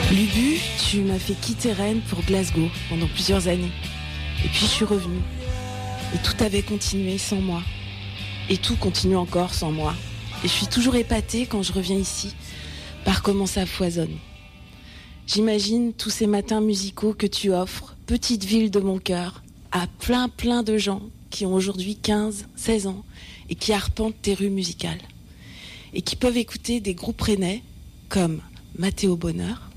Lubu, tu m'as fait quitter Rennes pour Glasgow pendant plusieurs années. Et puis je suis revenue. Et tout avait continué sans moi. Et tout continue encore sans moi. Et je suis toujours épatée quand je reviens ici par comment ça foisonne. J'imagine tous ces matins musicaux que tu offres, petite ville de mon cœur, à plein de gens qui ont aujourd'hui 15, 16 ans et qui arpentent tes rues musicales. Et qui peuvent écouter des groupes rennais comme Mathéo Bonheur,